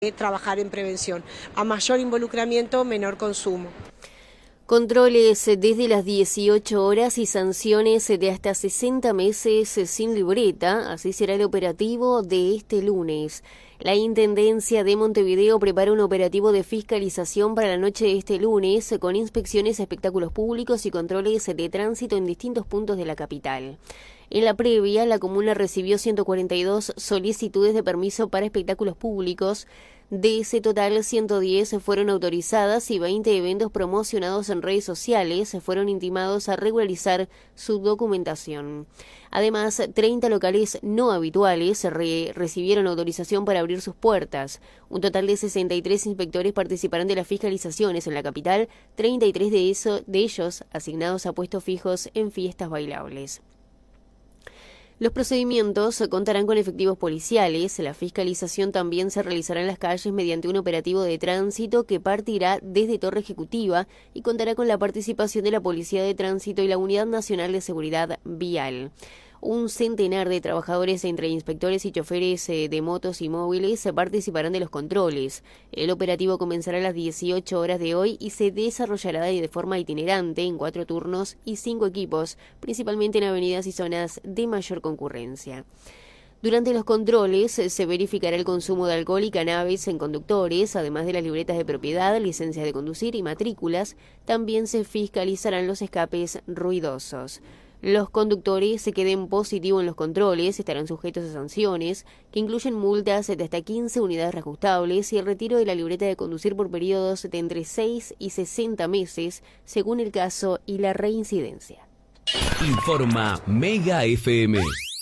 trabajar en prevención. A mayor involucramiento, menor consumo. Controles desde las 18 horas y sanciones de hasta 60 meses sin libreta, así será el operativo de este lunes. La Intendencia de Montevideo prepara un operativo de fiscalización para la noche de este lunes con inspecciones a espectáculos públicos y controles de tránsito en distintos puntos de la capital. En la previa, la comuna recibió 142 solicitudes de permiso para espectáculos públicos. De ese total, 110 fueron autorizadas y 20 eventos promocionados en redes sociales fueron intimados a regularizar su documentación. Además, 30 locales no habituales recibieron autorización para abrir sus puertas. Un total de 63 inspectores participarán de las fiscalizaciones en la capital, 33 de ellos asignados a puestos fijos en fiestas bailables. Los procedimientos contarán con efectivos policiales. La fiscalización también se realizará en las calles mediante un operativo de tránsito que partirá desde Torre Ejecutiva y contará con la participación de la Policía de Tránsito y la Unidad Nacional de Seguridad Vial. Un centenar de trabajadores entre inspectores y choferes de motos y móviles participarán de los controles. El operativo comenzará a las 18 horas de hoy y se desarrollará de forma itinerante en 4 turnos y 5 equipos, principalmente en avenidas y zonas de mayor concurrencia. Durante los controles se verificará el consumo de alcohol y cannabis en conductores, además de las libretas de propiedad, licencias de conducir y matrículas. También se fiscalizarán los escapes ruidosos. Los conductores se queden positivos en los controles estarán sujetos a sanciones, que incluyen multas de hasta 15 unidades reajustables y el retiro de la libreta de conducir por periodos de entre 6 y 60 meses, según el caso y la reincidencia. Informa Mega FM.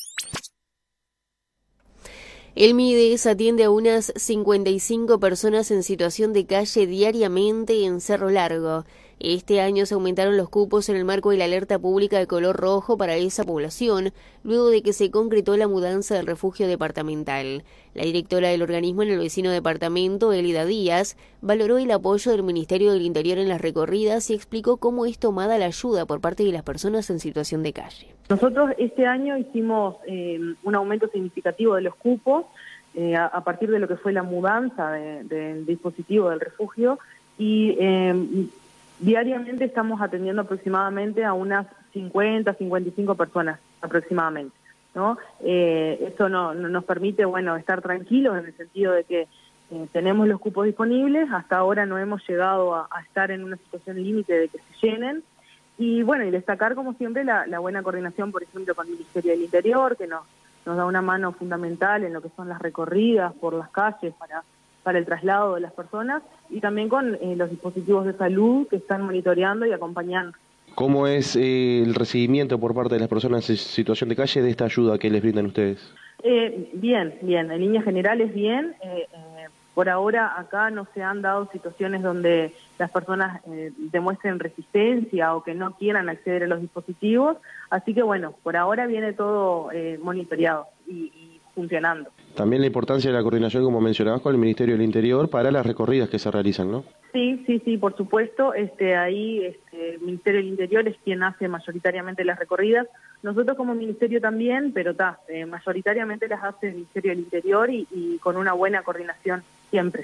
El MIDES atiende a unas 55 personas en situación de calle diariamente en Cerro Largo. Este año se aumentaron los cupos en el marco de la alerta pública de color rojo para esa población, luego de que se concretó la mudanza del refugio departamental. La directora del organismo en el vecino departamento, Elida Díaz, valoró el apoyo del Ministerio del Interior en las recorridas y explicó cómo es tomada la ayuda por parte de las personas en situación de calle. Nosotros este año hicimos un aumento significativo de los cupos a partir de lo que fue la mudanza del dispositivo del refugio y diariamente estamos atendiendo aproximadamente a unas 50, 55 personas aproximadamente, ¿no? Eso nos permite, estar tranquilos en el sentido de que tenemos los cupos disponibles, hasta ahora no hemos llegado a estar en una situación límite de que se llenen, y destacar como siempre la buena coordinación, por ejemplo, con el Ministerio del Interior, que nos da una mano fundamental en lo que son las recorridas por las calles para el traslado de las personas, y también con los dispositivos de salud que están monitoreando y acompañando. ¿Cómo es el recibimiento por parte de las personas en situación de calle de esta ayuda que les brindan ustedes? Bien, en líneas generales bien. Por ahora acá no se han dado situaciones donde las personas demuestren resistencia o que no quieran acceder a los dispositivos, así que por ahora viene todo monitoreado y funcionando. También la importancia de la coordinación, como mencionabas, con el Ministerio del Interior para las recorridas que se realizan, ¿no? Sí, por supuesto. Ahí el Ministerio del Interior es quien hace mayoritariamente las recorridas. Nosotros como Ministerio también, pero mayoritariamente las hace el Ministerio del Interior y con una buena coordinación siempre.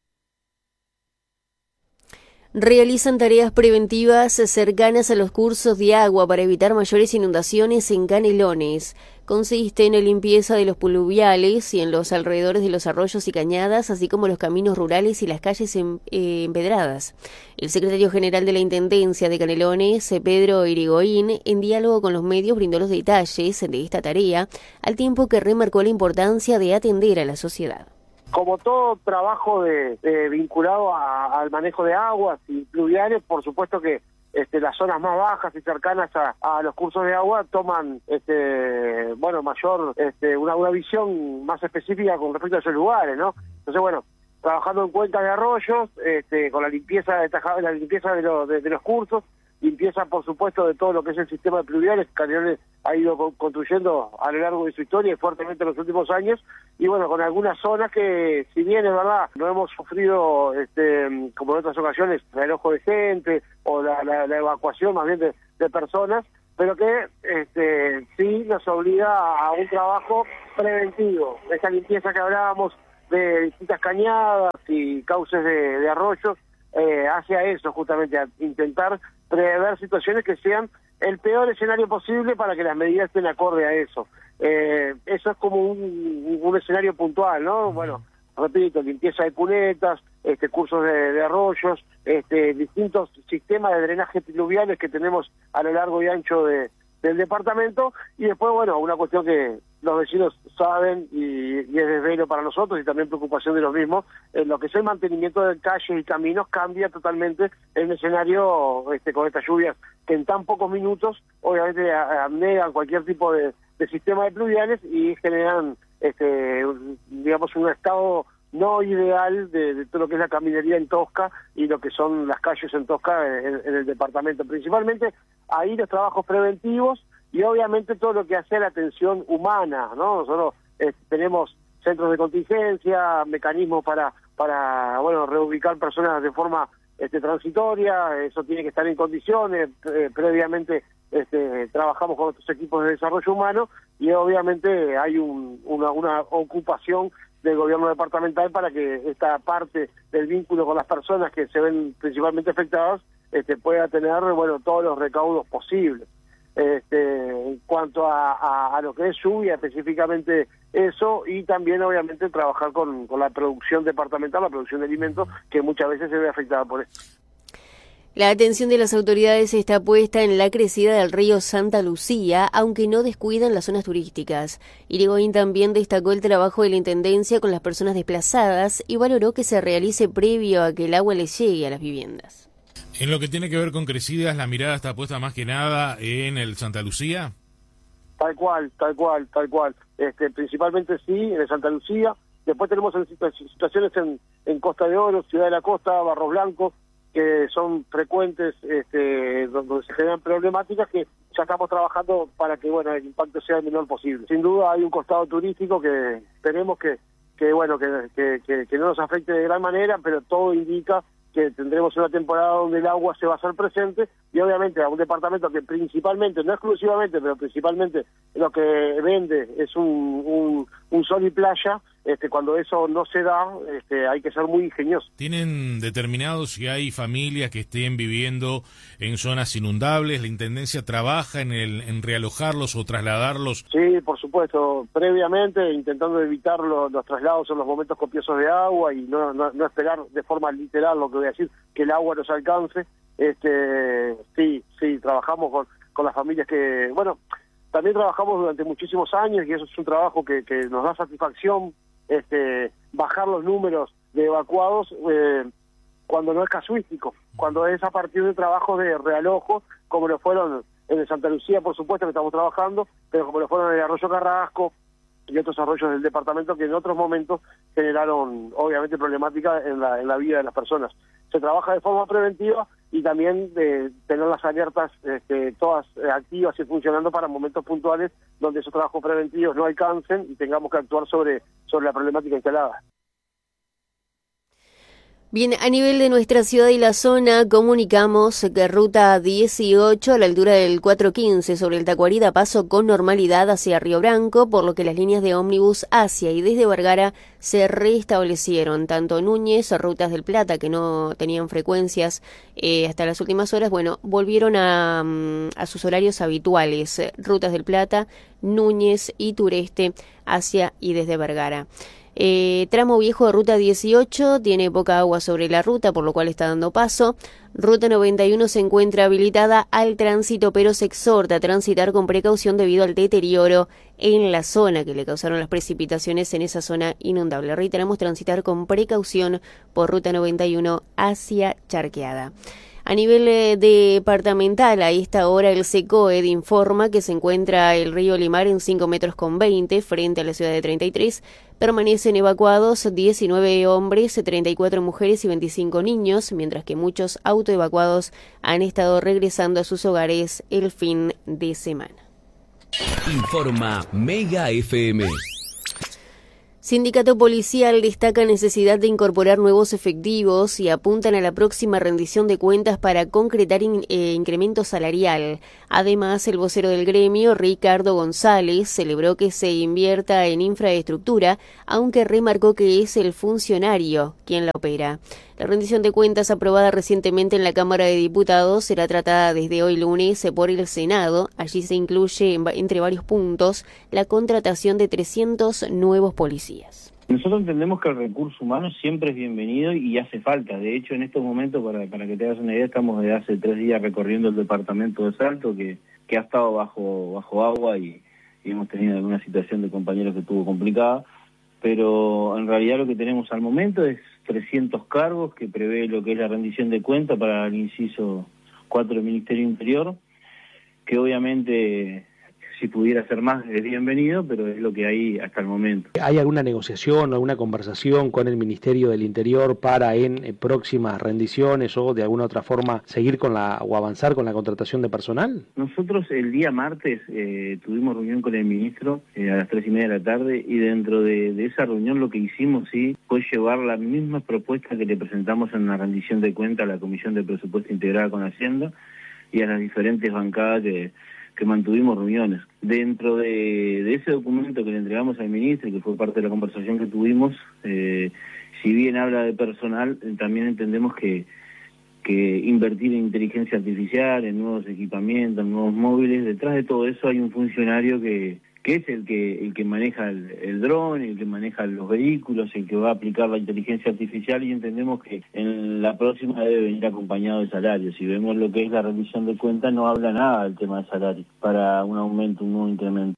Realizan tareas preventivas cercanas a los cursos de agua para evitar mayores inundaciones en Canelones. Consiste en la limpieza de los pluviales y en los alrededores de los arroyos y cañadas, así como los caminos rurales y las calles empedradas. El secretario general de la Intendencia de Canelones, Pedro Irigoyen, en diálogo con los medios brindó los detalles de esta tarea, al tiempo que remarcó la importancia de atender a la sociedad. Como todo trabajo vinculado al manejo de aguas y pluviales, por supuesto que las zonas más bajas y cercanas a los cursos de agua toman mayor una visión más específica con respecto a esos lugares, ¿no? Entonces, trabajando en cuencas de arroyos, con la limpieza de los cursos, limpieza, por supuesto, de todo lo que es el sistema de pluviales que Canelones ha ido construyendo a lo largo de su historia y fuertemente en los últimos años, y con algunas zonas que, si bien es verdad, no hemos sufrido, como en otras ocasiones, el alojo de gente o la evacuación más bien de personas, pero que sí nos obliga a un trabajo preventivo, esa limpieza que hablábamos de distintas cañadas y cauces de arroyos, hacia eso, justamente, a intentar prever situaciones que sean el peor escenario posible para que las medidas estén acorde a eso. Eso es como un escenario puntual, ¿no? Bueno, repito, limpieza de cunetas, cursos de arroyos, distintos sistemas de drenaje pluviales que tenemos a lo largo y ancho del departamento, y después, bueno, una cuestión que los vecinos saben y es desvelo para nosotros y también preocupación de los mismos, en lo que es el mantenimiento de calles y caminos cambia totalmente el escenario con estas lluvias que en tan pocos minutos obviamente abnegan cualquier tipo de sistema de pluviales y generan digamos un estado no ideal de todo lo que es la caminería en Tosca y lo que son las calles en Tosca en el departamento. Principalmente ahí los trabajos preventivos y obviamente todo lo que hace a la atención humana, ¿no? Nosotros tenemos centros de contingencia, mecanismos para reubicar personas de forma transitoria, eso tiene que estar en condiciones, previamente trabajamos con otros equipos de desarrollo humano y obviamente hay una ocupación del gobierno departamental para que esta parte del vínculo con las personas que se ven principalmente afectadas pueda tener todos los recaudos posibles. En cuanto a lo que es lluvia, específicamente eso, y también obviamente trabajar con la producción departamental, la producción de alimentos, que muchas veces se ve afectada por esto. La atención de las autoridades está puesta en la crecida del río Santa Lucía, aunque no descuidan las zonas turísticas. Irigoyen también destacó el trabajo de la Intendencia con las personas desplazadas y valoró que se realice previo a que el agua les llegue a las viviendas. En lo que tiene que ver con crecidas, la mirada está puesta más que nada en el Santa Lucía. Tal cual. Principalmente sí, en el Santa Lucía. Después tenemos situaciones en Costa de Oro, Ciudad de la Costa, Barros Blancos, que son frecuentes, donde se generan problemáticas que ya estamos trabajando para que el impacto sea el menor posible. Sin duda hay un costado turístico que esperemos que no nos afecte de gran manera, pero todo indica que tendremos una temporada donde el agua se va a hacer presente y obviamente a un departamento que principalmente, no exclusivamente, pero principalmente lo que vende es un sol y playa, cuando eso no se da, hay que ser muy ingenioso. ¿Tienen determinado si hay familias que estén viviendo en zonas inundables? ¿La Intendencia trabaja en realojarlos o trasladarlos? Sí, por supuesto, previamente intentando evitar los traslados en los momentos copiosos de agua y no esperar de forma literal, lo que voy a decir, que el agua nos alcance. Sí, trabajamos con las familias que, también trabajamos durante muchísimos años y eso es un trabajo que nos da satisfacción, bajar los números de evacuados cuando no es casuístico, cuando es a partir de trabajos de realojo, como lo fueron en el Santa Lucía, por supuesto que estamos trabajando, pero como lo fueron en el Arroyo Carrasco y otros arroyos del departamento que en otros momentos generaron obviamente problemática en la vida de las personas. Se trabaja de forma preventiva y también de tener las alertas todas activas y funcionando para momentos puntuales donde esos trabajos preventivos no alcancen y tengamos que actuar sobre la problemática instalada. Bien, a nivel de nuestra ciudad y la zona, comunicamos que ruta 18 a la altura del 415 sobre el Tacuarí da paso con normalidad hacia Río Branco, por lo que las líneas de ómnibus hacia y desde Vergara se restablecieron. Tanto Núñez, Rutas del Plata, que no tenían frecuencias hasta las últimas horas, volvieron a sus horarios habituales. Rutas del Plata, Núñez y Tureste hacia y desde Vergara. Tramo viejo de ruta 18 tiene poca agua sobre la ruta, por lo cual está dando paso. Ruta 91 se encuentra habilitada al tránsito, pero se exhorta a transitar con precaución debido al deterioro en la zona que le causaron las precipitaciones en esa zona inundable. Reiteramos, transitar con precaución por ruta 91 hacia Charqueada. A nivel departamental, a esta hora el SECOED informa que se encuentra el río Limar en 5,20 metros frente a la ciudad de 33. Permanecen evacuados 19 hombres, 34 mujeres y 25 niños, mientras que muchos autoevacuados han estado regresando a sus hogares el fin de semana. Informa Mega FM. Sindicato policial destaca necesidad de incorporar nuevos efectivos y apuntan a la próxima rendición de cuentas para concretar incremento salarial. Además, el vocero del gremio, Ricardo González, celebró que se invierta en infraestructura, aunque remarcó que es el funcionario quien la opera. La rendición de cuentas aprobada recientemente en la Cámara de Diputados será tratada desde hoy lunes por el Senado. Allí se incluye, entre varios puntos, la contratación de 300 nuevos policías. Nosotros entendemos que el recurso humano siempre es bienvenido y hace falta. De hecho, en estos momentos, para que te hagas una idea, estamos desde hace 3 días recorriendo el departamento de Salto, que ha estado bajo agua y hemos tenido alguna situación de compañeros que estuvo complicada. Pero en realidad lo que tenemos al momento es 300 cargos que prevé lo que es la rendición de cuenta para el inciso 4 del Ministerio Interior, que obviamente si pudiera ser más es bienvenido, pero es lo que hay hasta el momento. ¿Hay alguna negociación o alguna conversación con el Ministerio del Interior para en próximas rendiciones o de alguna otra forma seguir o avanzar con la contratación de personal? Nosotros el día martes tuvimos reunión con el ministro a las 3:30 de la tarde y dentro de esa reunión lo que hicimos fue llevar las mismas propuestas que le presentamos en la rendición de cuenta a la Comisión de Presupuesto Integrada con Hacienda y a las diferentes bancadas que mantuvimos reuniones. Dentro de ese documento que le entregamos al ministro y que fue parte de la conversación que tuvimos, si bien habla de personal, también entendemos que invertir en inteligencia artificial, en nuevos equipamientos, en nuevos móviles, detrás de todo eso hay un funcionario que es el que maneja el dron, el que maneja los vehículos, el que va a aplicar la inteligencia artificial, y entendemos que en la próxima debe venir acompañado de salario. Si vemos lo que es la rendición de cuentas, no habla nada del tema de salario para un aumento, un nuevo incremento.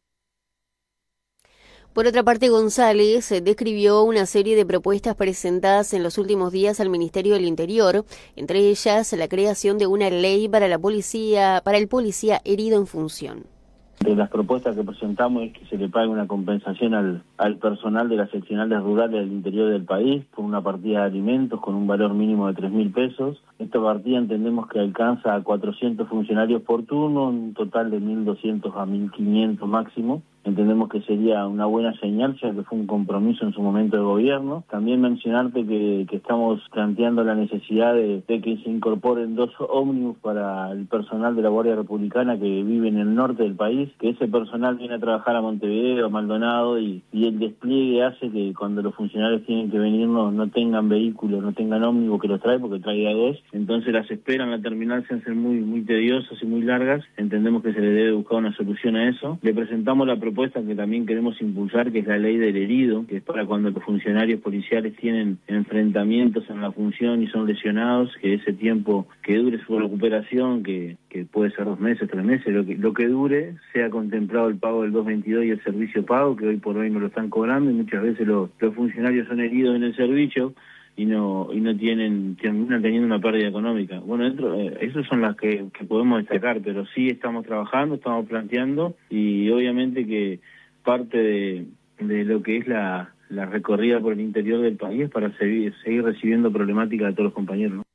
Por otra parte, González describió una serie de propuestas presentadas en los últimos días al Ministerio del Interior, entre ellas la creación de una ley para el policía herido en función. De las propuestas que presentamos es que se le pague una compensación al personal de las seccionales rurales del interior del país por una partida de alimentos con un valor mínimo de 3.000 pesos. Esta partida entendemos que alcanza a 400 funcionarios por turno, un total de 1.200 a 1.500 máximo. Entendemos que sería una buena señal, ya que fue un compromiso en su momento de gobierno. También mencionarte que estamos planteando la necesidad de que se incorporen 2 ómnibus para el personal de la Guardia Republicana que vive en el norte del país, que ese personal viene a trabajar a Montevideo, a Maldonado, y el despliegue hace que cuando los funcionarios tienen que venir no tengan vehículos, no tengan ómnibus que los trae, porque traiga 2. Entonces las esperas en la terminal se hacen muy, muy tediosas y muy largas. Entendemos que se le debe buscar una solución a eso. Le presentamos la propuesta que también queremos impulsar, que es la ley del herido, que es para cuando los funcionarios policiales tienen enfrentamientos en la función y son lesionados, que ese tiempo que dure su recuperación, que puede ser 2 meses, 3 meses, lo que dure, sea contemplado el pago del 222 y el servicio pago, que hoy por hoy no lo están cobrando, y muchas veces los funcionarios son heridos en el servicio y terminan teniendo una pérdida económica. Bueno, esas son las que podemos destacar, pero sí estamos trabajando, estamos planteando, y obviamente que parte de lo que es la recorrida por el interior del país es para seguir recibiendo problemáticas de todos los compañeros, ¿no?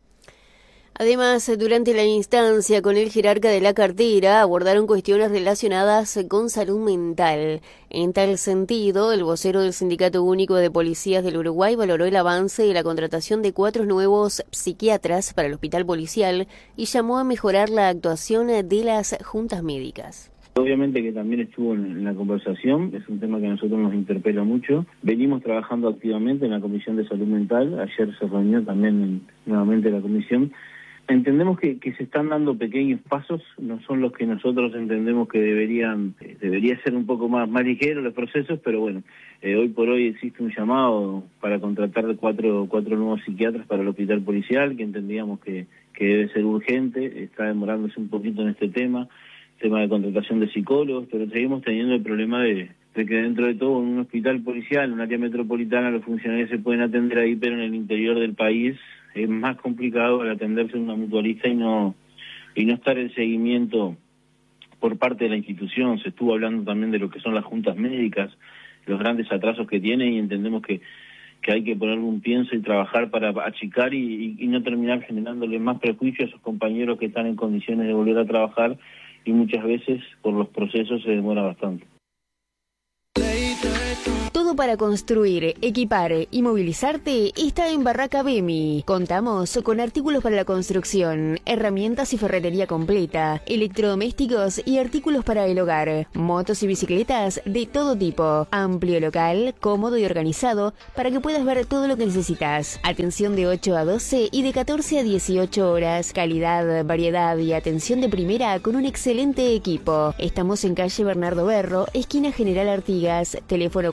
Además, durante la instancia con el jerarca de la cartera, abordaron cuestiones relacionadas con salud mental. En tal sentido, el vocero del Sindicato Único de Policías del Uruguay valoró el avance de la contratación de 4 nuevos psiquiatras para el hospital policial y llamó a mejorar la actuación de las juntas médicas. Obviamente que también estuvo en la conversación, es un tema que a nosotros nos interpela mucho. Venimos trabajando activamente en la Comisión de Salud Mental, ayer se reunió también nuevamente la comisión. Entendemos que se están dando pequeños pasos, no son los que nosotros entendemos que debería ser un poco más ligeros los procesos, pero bueno, hoy por hoy existe un llamado para contratar 4 nuevos psiquiatras para el hospital policial, que entendíamos que debe ser urgente, está demorándose un poquito en este tema de contratación de psicólogos, pero seguimos teniendo el problema de que dentro de todo en un hospital policial, en un área metropolitana, los funcionarios se pueden atender ahí, pero en el interior del país es más complicado al atenderse en una mutualista y no estar en seguimiento por parte de la institución. Se estuvo hablando también de lo que son las juntas médicas, los grandes atrasos que tienen, y entendemos que hay que ponerle un pienso y trabajar para achicar y no terminar generándole más prejuicios a esos compañeros que están en condiciones de volver a trabajar, y muchas veces por los procesos se demora bastante. Todo para construir, equipar y movilizarte está en Barraca Bemi. Contamos con artículos para la construcción, herramientas y ferretería completa, electrodomésticos y artículos para el hogar, motos y bicicletas de todo tipo. Amplio local, cómodo y organizado para que puedas ver todo lo que necesitas. Atención de 8 a 12 y de 14 a 18 horas. Calidad, variedad y atención de primera con un excelente equipo. Estamos en calle Bernardo Berro, esquina General Artigas, teléfono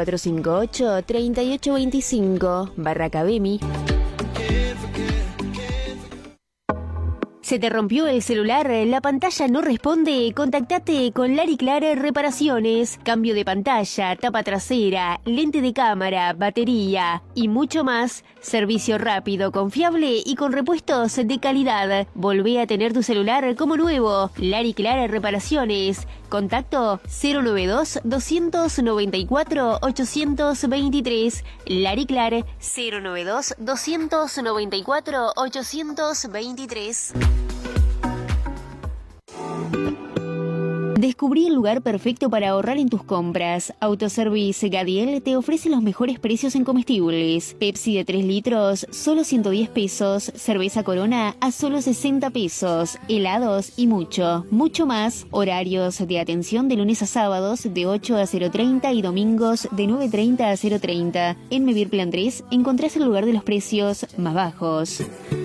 4458-3825, Barraca Bemi. ¿Se te rompió el celular? ¿La pantalla no responde? Contactate con Lari Clar Reparaciones. Cambio de pantalla, tapa trasera, lente de cámara, batería y mucho más. Servicio rápido, confiable y con repuestos de calidad. Volvé a tener tu celular como nuevo. Lari Clar Reparaciones. Contacto 092-294-823. Lari Clar 092-294-823. Descubrí el lugar perfecto para ahorrar en tus compras. Autoservice Gadiel te ofrece los mejores precios en comestibles. Pepsi de 3 litros, solo 110 pesos. Cerveza Corona a solo 60 pesos. Helados y mucho, mucho más. Horarios de atención de lunes a sábados de 8 a 0:30 y domingos de 9:30 a 0:30. En Mevir Plan 3 encontrás el lugar de los precios más bajos.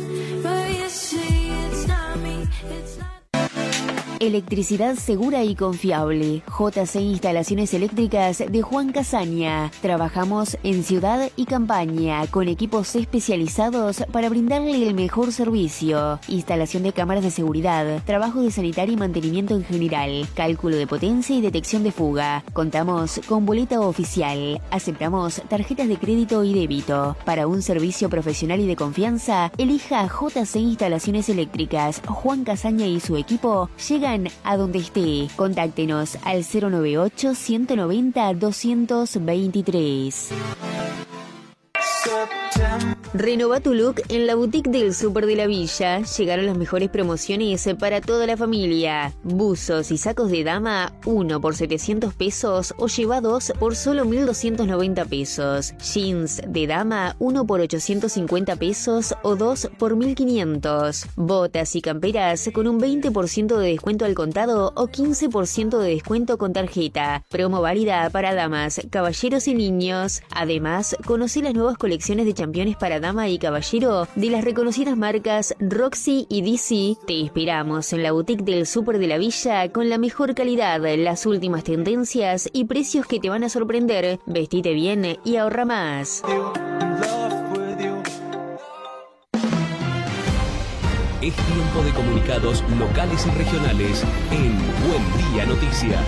Electricidad segura y confiable. JC Instalaciones Eléctricas de Juan Casaña. Trabajamos en ciudad y campaña con equipos especializados para brindarle el mejor servicio. Instalación de cámaras de seguridad, trabajo de sanitario y mantenimiento en general, cálculo de potencia y detección de fuga. Contamos con boleta oficial. Aceptamos tarjetas de crédito y débito. Para un servicio profesional y de confianza, elija JC Instalaciones Eléctricas. Juan Casaña y su equipo llegan a donde esté. Contáctenos al 098-190-223. Renova tu look en la boutique del Súper de la Villa. Llegaron las mejores promociones para toda la familia. Buzos y sacos de dama, 1 por 700 pesos o lleva 2 por solo 1.290 pesos. Jeans de dama, 1 por 850 pesos o 2 por 1.500. Botas y camperas con un 20% de descuento al contado o 15% de descuento con tarjeta. Promo válida para damas, caballeros y niños. Además, conocí las nuevas colecciones de championes para dama y caballero de las reconocidas marcas Roxy y DC. Te esperamos en la boutique del Súper de la Villa con la mejor calidad, las últimas tendencias y precios que te van a sorprender. Vestite bien y ahorra más. Es tiempo de comunicados locales y regionales en Buen Día Noticias.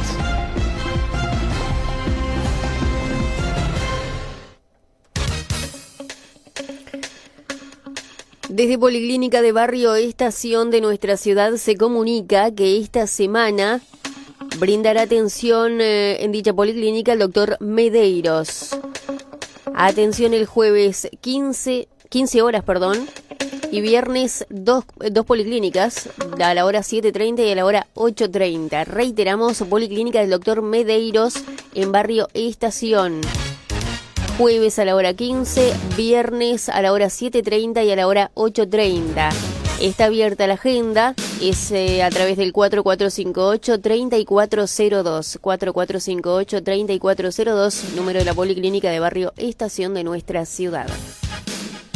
Desde Policlínica de Barrio Estación de nuestra ciudad se comunica que esta semana brindará atención en dicha policlínica el doctor Medeiros. Atención el jueves 15 horas, y viernes dos policlínicas, a la hora 7:30 y a la hora 8:30. Reiteramos, policlínica del doctor Medeiros en Barrio Estación. Jueves a la hora 15, viernes a la hora 7:30 y a la hora 8:30. Está abierta la agenda, es a través del 4458-3402. 4458-3402, número de la Policlínica de Barrio Estación de nuestra ciudad.